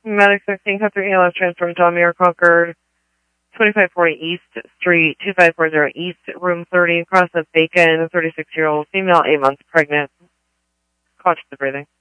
Medic 16, cut 3 ALS, transfer to Domir Concord, 2540 East Street, 2540 East, room 30, across the Bacon, 36-year-old female, 8 months pregnant. Conscious of breathing.